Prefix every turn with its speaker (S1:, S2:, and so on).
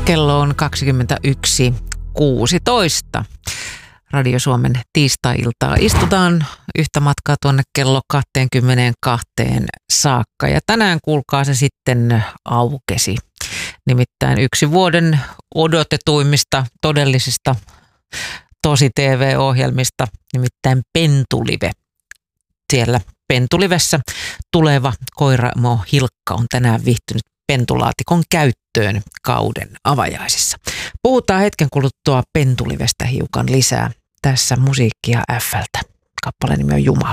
S1: Kello on 21.16. Radio Suomen tiistai-iltaa. Istutaan yhtä matkaa tuonne kello 22 saakka. Ja tänään, kuulkaa, se sitten aukesi. Nimittäin yksi vuoden odotetuimmista todellisista tosi-TV-ohjelmista, nimittäin Pentulive. Siellä Pentulivessä tuleva Koiramo Hilkka on tänään viihtynyt pentulaatikon käyttöön kauden avajaisissa. Puhutaan hetken kuluttua Pentulivestä hiukan lisää. Tässä musiikkia F:ltä. Kappaleen nimi on Jumala.